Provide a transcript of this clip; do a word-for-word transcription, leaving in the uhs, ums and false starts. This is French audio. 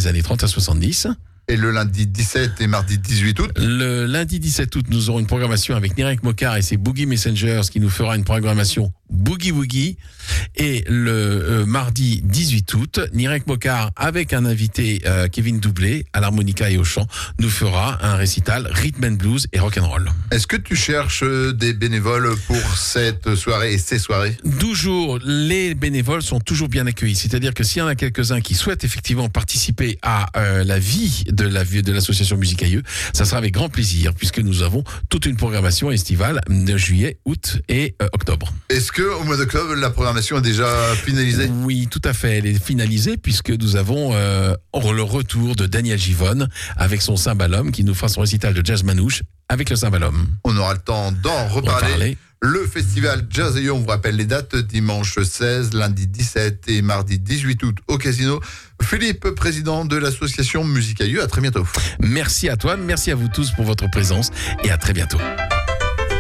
des années trente à soixante-dix. Et le lundi dix-sept et mardi dix-huit août. Le lundi dix-sept août, nous aurons une programmation avec Nirek Mokar et ses Boogie Messengers qui nous fera une programmation Boogie Woogie. Et le euh, mardi dix-huit août, Nirek Mokar avec un invité euh, Kevin Doublé à l'harmonica et au chant nous fera un récital rhythm and blues et rock'n'roll. Est-ce que tu cherches des bénévoles pour cette soirée et ces soirées? Toujours, les bénévoles sont toujours bien accueillis. C'est-à-dire que s'il y en a quelques-uns qui souhaitent effectivement participer à euh, la vie de la vie de l'association Musicailleux, ça sera avec grand plaisir puisque nous avons toute une programmation estivale de juillet, août et euh, octobre. Est-ce que au mois d'octobre la programmation est déjà finalisée? Oui, tout à fait. Elle est finalisée puisque nous avons euh, le retour de Daniel Givonne avec son cymbalum qui nous fera son récital de jazz manouche avec le cymbalum. On aura le temps d'en reparler. reparler. Le festival Jazz et on vous rappelle les dates, dimanche seize, lundi dix-sept et mardi dix-huit août au Casino. Philippe, président de l'association Musicailleux, à très bientôt. Merci à toi, merci à vous tous pour votre présence et à très bientôt.